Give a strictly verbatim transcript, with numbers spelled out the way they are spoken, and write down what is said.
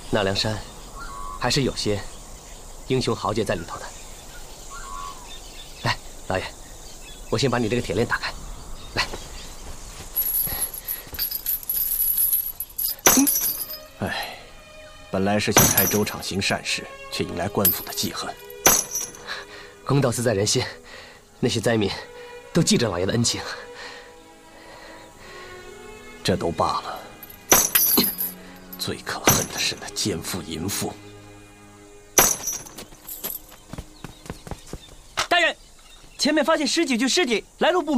纳凉山还是有些英雄豪杰在里头的。来，老爷，我先把你这个铁链打开。来， 嗯，哎，本来是想开粥厂行善事，却引来官府的记恨。 公道自在人心，那些灾民都记着老爷的恩情。 这都罢了，最可恨的是那奸夫淫妇。 大人，前面发现十几具尸体，来路不明。